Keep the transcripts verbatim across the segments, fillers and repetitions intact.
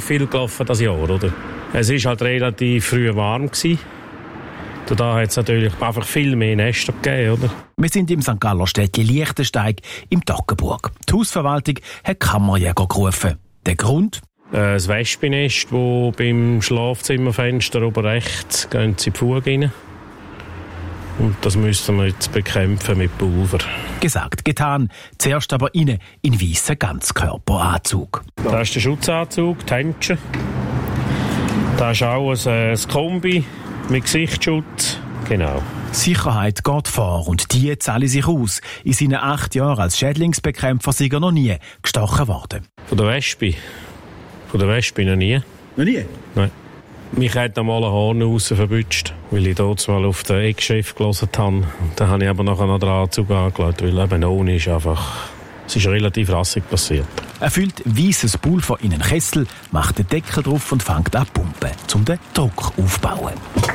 viel gelaufen das Jahr, oder? Es war halt relativ früh warm gewesen. Da hat es natürlich einfach viel mehr Nester gegeben, oder? Wir sind im Sankt Galler Städtli Liechtensteig im Toggenburg. Die Hausverwaltung hat Kammerjäger gerufen. Der Grund? Das Wespennest, das beim Schlafzimmerfenster oben rechts gehen sie in die Fuge rein. Und das müssen wir jetzt bekämpfen mit Pulver. Gesagt, getan. Zuerst aber innen in weissen Ganzkörperanzug. Da ist der Schutzanzug, die Händchen. Da ist auch ein, ein Kombi mit Gesichtsschutz. Genau. Sicherheit geht vor und die zahle sich aus. In seinen acht Jahren als Schädlingsbekämpfer sei er noch nie gestochen worden. Von der Wespe? Von der Wespe noch nie. Noch nie? Nein. Mich hat einmal ein Horn raus verbutscht, weil ich dort mal auf den Eckchef gehört habe. Dann habe ich aber nachher noch den Anzug angelegt, weil eben ohne ist einfach... Es ist relativ rassig passiert. Er füllt weisses Pulver in einen Kessel, macht den Deckel drauf und fängt an zu pumpen, um den Druck aufzubauen.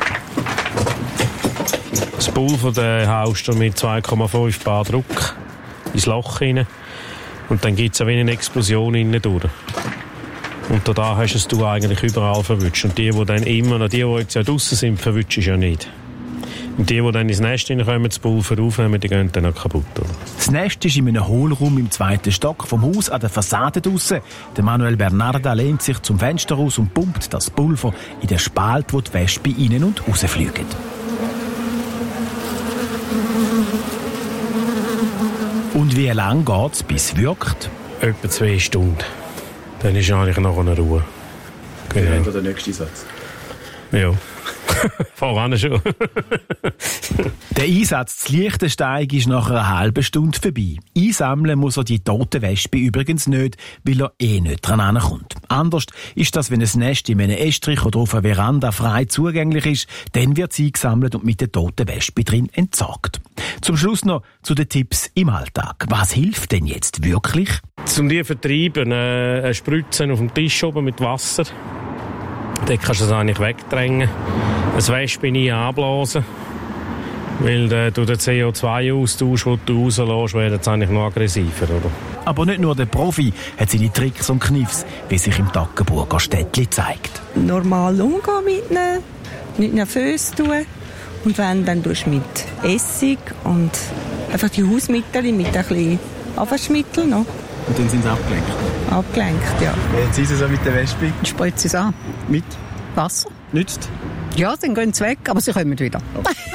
Das Pulver den haust du mit zwei Komma fünf Bar Druck ins Loch rein. Und dann gibt es eine Explosion innen durch. Und da hast du es eigentlich überall verwünscht. Und die, die dann immer noch, die, die jetzt ja draussen sind, verwünscht es ja nicht. Und die, die dann ins Nest hineinkommen, das Pulver aufnehmen, die gehen dann auch kaputt. Oder? Das Nest ist in einem Hohlraum im zweiten Stock vom Haus an der Fassade draussen. Der Manuel Bernarda lehnt sich zum Fenster raus und pumpt das Pulver in den Spalt, wo die Wespe rein und rausfliegen. Und wie lange geht es, bis es wirkt? Etwa zwei Stunden. Dann ist eigentlich noch eine Ruhe. Genau. Dann der nächste Satz. Ja. Voran schon. Der Einsatz zu Liechtensteig ist nach einer halben Stunde vorbei. Einsammeln muss er die tote Wespe übrigens nicht, weil er eh nicht dran ankommt. Anders ist das, wenn ein Nest in einem Estrich oder auf einer Veranda frei zugänglich ist, dann wird es eingesammelt und mit der toten Wespe drin entsorgt. Zum Schluss noch zu den Tipps im Alltag. Was hilft denn jetzt wirklich? Zum die vertreiben, äh, spritzen auf dem Tisch oben mit Wasser. Dann kannst du es eigentlich wegdrängen. Ein Wespe nie anblasen, weil äh, du den C O zwei Austausch, den du rauslässt, wird jetzt eigentlich noch aggressiver, oder? Aber nicht nur der Profi hat seine Tricks und Kniffs, wie sich im Toggenburger Städtli zeigt. Normal umgehen mit ihnen, nicht nervös tun. Und wenn, dann tust du mit Essig und einfach die Hausmittel mit ein bisschen Abwaschmittel noch. Und dann sind sie abgelenkt? Abgelenkt, ja. Jetzt sind sie so mit der Wespe? Spritze es an. Mit? Wasser. Nützt? Ja, dann gehen sie weg, aber sie kommen wieder. Okay.